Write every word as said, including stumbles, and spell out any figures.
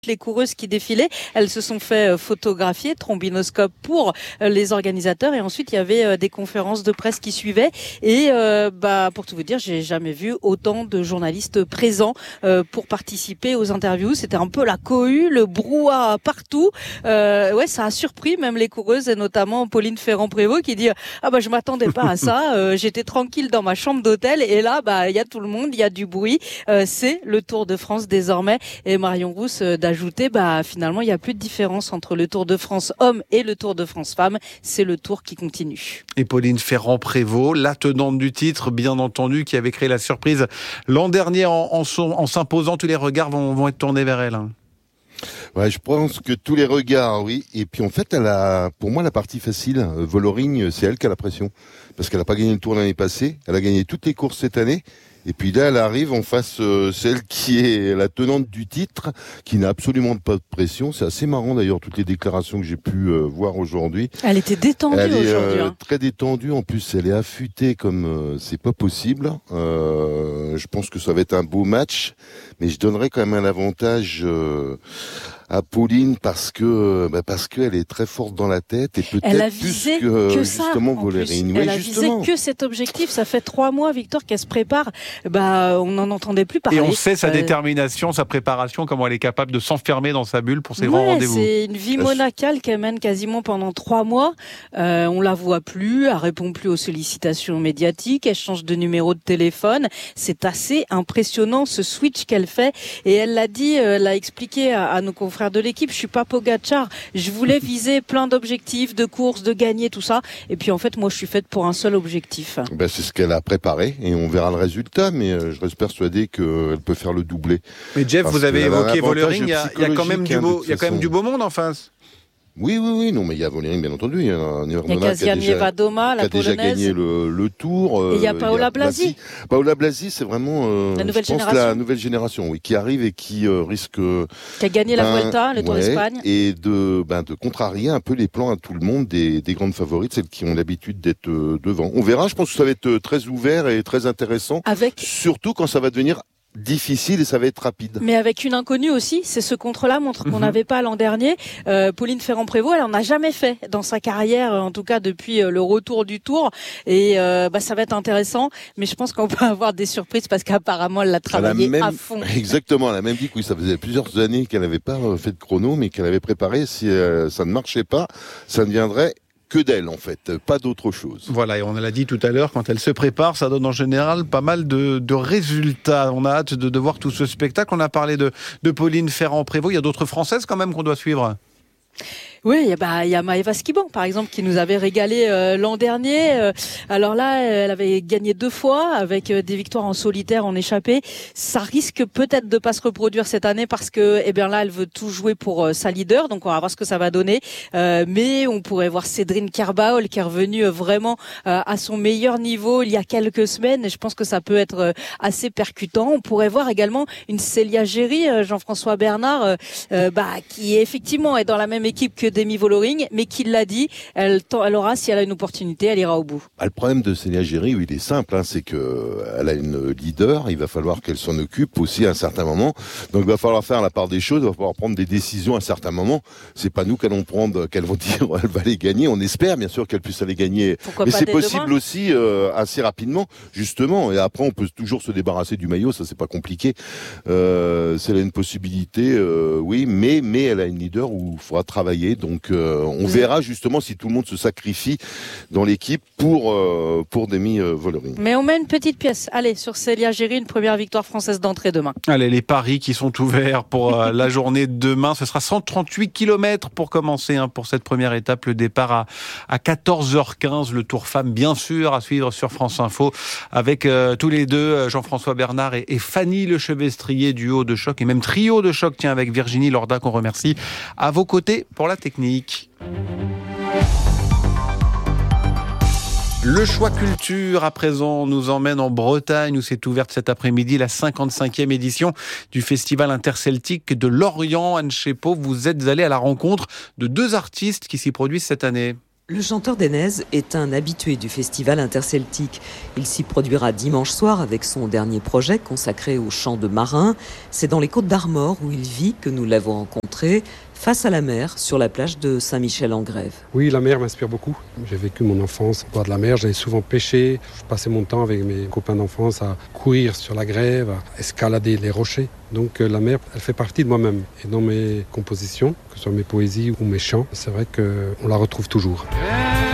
Les coureuses qui défilaient, elles se sont fait photographier, trombinoscope pour les organisateurs, et ensuite il y avait des conférences de presse qui suivaient. Et euh, bah pour tout vous dire, j'ai jamais vu autant de journalistes présents euh, pour participer aux interviews. C'était un peu la cohue, le brouhaha partout. Euh, ouais, ça a surpris même les coureuses, et notamment Pauline Ferrand-Prévot qui dit ah bah je m'attendais pas à ça. Euh, j'étais tranquille dans ma chambre d'hôtel, et là bah il y a tout le monde, il y a du bruit. Euh, c'est le Tour de France désormais. Et Marion Rousse euh, ajouter, bah finalement il n'y a plus de différence entre le Tour de France homme et le Tour de France femme, c'est le Tour qui continue. Et Pauline Ferrand-Prévot, la tenante du titre, bien entendu, qui avait créé la surprise l'an dernier en, en, son, en s'imposant, tous les regards vont, vont être tournés vers elle. Ouais, je pense que tous les regards, oui. Et puis en fait, elle a, pour moi, la partie facile, Voloring, c'est elle qui a la pression, parce qu'elle n'a pas gagné le Tour l'année passée, elle a gagné toutes les courses cette année. Et puis là, elle arrive en face, euh, celle qui est la tenante du titre, qui n'a absolument pas de pression. C'est assez marrant d'ailleurs, toutes les déclarations que j'ai pu euh, voir aujourd'hui. Elle était détendue elle est, aujourd'hui. Euh, hein. Très détendue, en plus elle est affûtée comme euh, c'est pas possible. Euh, je pense que ça va être un beau match, mais je donnerais quand même un avantage euh, à Pauline parce que bah parce qu'elle est très forte dans la tête, et peut-être elle a plus visé que, que ça, justement Voloring. Elle oui, a justement. visé que cet objectif. Ça fait trois mois, Victor, qu'elle se prépare. Bah, on n'en entendait plus parler. Et on sait sa euh... détermination, sa préparation, comment elle est capable de s'enfermer dans sa bulle pour ses ouais, grands rendez-vous. C'est une vie monacale qu'elle mène quasiment pendant trois mois. Euh, on la voit plus, elle répond plus aux sollicitations médiatiques, elle change de numéro de téléphone. C'est assez impressionnant ce switch qu'elle fait. Et elle l'a dit, elle l'a expliqué à, à nos confrères de l'équipe. Je suis pas Pogacar, je voulais viser plein d'objectifs, de courses, de gagner, tout ça. Et puis en fait, moi, je suis faite pour un seul objectif. Ben, c'est ce qu'elle a préparé, et on verra le résultat, mais euh, je reste persuadé qu'elle peut faire le doublé. Mais Jeff, Parce vous avez évoqué Voloring, il y, y, y a quand même du beau, il y a quand même du beau monde en face. Oui, oui, oui, non, mais il y a Voloring, bien entendu. Il y a, il y a Kazianieva Doma, la qui a déjà gagné le, le Tour. Et il y a Paola Blasi. Paola Blasi, c'est vraiment euh, la nouvelle je pense génération. La nouvelle génération, oui, qui arrive et qui euh, risque. Qui a gagné ben, la Vuelta, le Tour ouais, d'Espagne. Et de, ben, de contrarier un peu les plans à tout le monde des, des grandes favorites, celles qui ont l'habitude d'être euh, devant. On verra, je pense que ça va être très ouvert et très intéressant. Avec... Surtout quand ça va devenir difficile, et ça va être rapide. Mais avec une inconnue aussi, c'est ce contre-là montre qu'on n'avait mmh. pas l'an dernier. Euh, Pauline Ferrand-Prévot, elle en a jamais fait dans sa carrière, en tout cas depuis le retour du Tour. Et euh, bah ça va être intéressant, mais je pense qu'on peut avoir des surprises parce qu'apparemment elle l'a travaillé elle a même, à fond. Exactement, elle a même dit que oui, ça faisait plusieurs années qu'elle n'avait pas fait de chrono, mais qu'elle avait préparé. Si euh, ça ne marchait pas, ça ne viendrait que d'elle, en fait, pas d'autre chose. Voilà, et on l'a dit tout à l'heure, quand elle se prépare, ça donne en général pas mal de, de résultats. On a hâte de, de voir tout ce spectacle. On a parlé de, de Pauline Ferrand-Prévot. Il y a d'autres Françaises quand même qu'on doit suivre. Oui, il y a, bah, y a Maëva Skiban, par exemple, qui nous avait régalé euh, l'an dernier. Euh, alors là, elle avait gagné deux fois avec euh, des victoires en solitaire, en échappée. Ça risque peut-être de pas se reproduire cette année parce que, eh bien là, elle veut tout jouer pour euh, sa leader. Donc, on va voir ce que ça va donner. Euh, mais on pourrait voir Cédrine Kerbaol qui est revenue euh, vraiment euh, à son meilleur niveau il y a quelques semaines. Et je pense que ça peut être euh, assez percutant. On pourrait voir également une Célia Géry, euh, Jean-François Bernard, euh, euh, bah, qui effectivement est dans la même équipe que Demi Voloring, mais qui l'a dit, elle, elle aura, si elle a une opportunité, elle ira au bout. Ah, le problème de Célia Géry, oui, il est simple, hein, c'est que elle a une leader, il va falloir qu'elle s'en occupe aussi à un certain moment. Donc il va falloir faire la part des choses, il va falloir prendre des décisions à un certain moment. C'est pas nous qu'allons prendre, qu'elles vont dire, elle va les gagner. On espère bien sûr qu'elle puisse aller gagner, pourquoi mais pas c'est dès possible demain aussi euh, assez rapidement, justement. Et après, on peut toujours se débarrasser du maillot, ça c'est pas compliqué. Euh, c'est là une possibilité, euh, oui, mais mais elle a une leader où il faudra travailler. Donc euh, on verra justement si tout le monde se sacrifie dans l'équipe pour euh, pour Demi euh, Voloring. Mais on met une petite pièce. Allez, sur Célia Géry, une première victoire française d'entrée demain. Allez, les paris qui sont ouverts pour euh, la journée de demain. Ce sera cent trente-huit kilomètres pour commencer hein, pour cette première étape. Le départ à, à quatorze heures quinze. Le Tour Femmes, bien sûr, à suivre sur France Info avec euh, tous les deux, Jean-François Bernard et, et Fanny Lechevestrier, duo de choc et même trio de choc, tiens, avec Virginie Lorda qu'on remercie à vos côtés pour la technique. Le choix culture, à présent, nous emmène en Bretagne où s'est ouverte cet après-midi la cinquante-cinquième édition du Festival interceltique de Lorient. Anne Chepot, vous êtes allée à la rencontre de deux artistes qui s'y produisent cette année. Le chanteur d'Aisne est un habitué du festival interceltique. Il s'y produira dimanche soir avec son dernier projet consacré au chant de marin. C'est dans les Côtes d'Armor où il vit que nous l'avons rencontré, face à la mer, sur la plage de Saint-Michel-en-Grève. Oui, la mer m'inspire beaucoup. J'ai vécu mon enfance au bord de la mer, j'allais souvent pêcher. Je passais mon temps avec mes copains d'enfance à courir sur la grève, à escalader les rochers. Donc la mer, elle fait partie de moi-même. Et dans mes compositions, que ce soit mes poésies ou mes chants, c'est vrai qu'on la retrouve toujours. Yeah.